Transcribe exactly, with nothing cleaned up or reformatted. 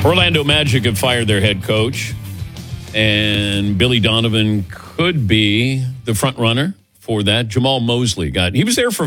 Orlando Magic have fired their head coach, and Billy Donovan could be the front runner for that. Jamal Mosley got, he was there for